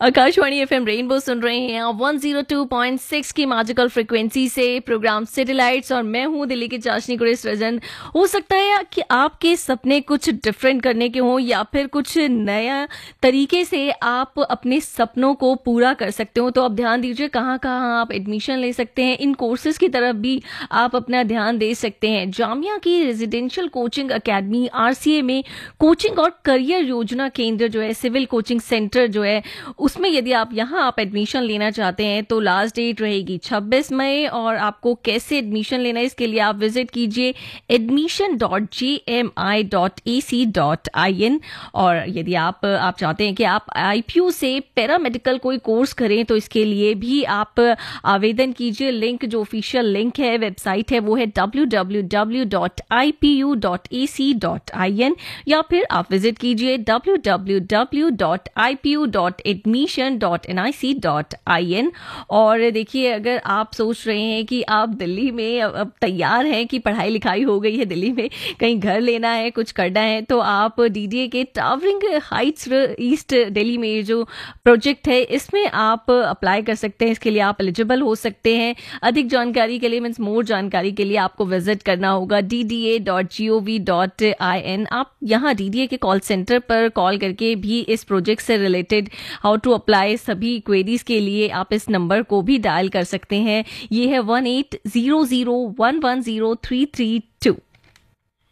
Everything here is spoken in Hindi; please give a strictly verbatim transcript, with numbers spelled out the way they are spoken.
आकाशवाणी एफएम रेनबो सुन रहे हैं आप one zero two point six की मैजिकल फ्रिक्वेंसी से। प्रोग्राम सैटेलाइट्स और मैं हूं दिल्ली की चाशनी गुरेश रजन। हो सकता है कि आपके सपने कुछ डिफरेंट करने के हों या फिर कुछ नया तरीके से आप अपने सपनों को पूरा कर सकते हो, तो आप ध्यान दीजिए कहाँ कहाँ आप एडमिशन ले सकते हैं। इन कोर्सेज की तरफ भी आप अपना ध्यान दे सकते हैं। जामिया की रेजिडेंशियल कोचिंग अकेडमी आरसीए में कोचिंग और करियर योजना केंद्र जो है, सिविल कोचिंग सेंटर जो है, उसमें यदि आप यहाँ आप एडमिशन लेना चाहते हैं तो लास्ट डेट रहेगी छब्बीस मई। और आपको कैसे एडमिशन लेना है इसके लिए आप विजिट कीजिए admission dot G M I dot A C dot I N. और यदि आप आप चाहते हैं कि आप आईपीयू से पैरामेडिकल कोई कोर्स करें तो इसके लिए भी आप आवेदन कीजिए। लिंक जो ऑफिशियल लिंक है, वेबसाइट है, वो है W W W dot I P U dot A C dot I N, या फिर आप विजिट कीजिए W W W dot I P U dot admission dot N I C dot I N. और देखिए, अगर आप सोच रहे हैं कि आप दिल्ली में अब तैयार हैं कि पढ़ाई लिखाई हो गई है, दिल्ली में कहीं घर लेना है, कुछ करना है, तो आप डीडीए के टावरिंग हाइट्स ईस्ट दिल्ली में जो प्रोजेक्ट है इसमें आप अप्लाई कर सकते हैं। इसके लिए आप एलिजिबल हो सकते हैं। अधिक जानकारी के लिए, मीन्स मोर जानकारी के लिए आपको विजिट करना होगा D D A dot G O V dot I N. आप यहाँ डीडीए के कॉल सेंटर पर कॉल करके भी इस प्रोजेक्ट से रिलेटेड हाउ टू अप्लाई सभी क्वेरीज के लिए आप इस नंबर को भी डायल कर सकते हैं। ये है one eight zero zero one one zero three three to.